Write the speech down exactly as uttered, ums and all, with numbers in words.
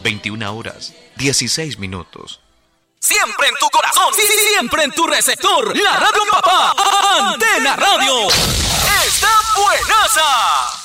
veintiuna horas, dieciséis minutos. Siempre en tu corazón, siempre en tu receptor, la Radio Mi Papá, Antena Radio. ¡Está buenaza!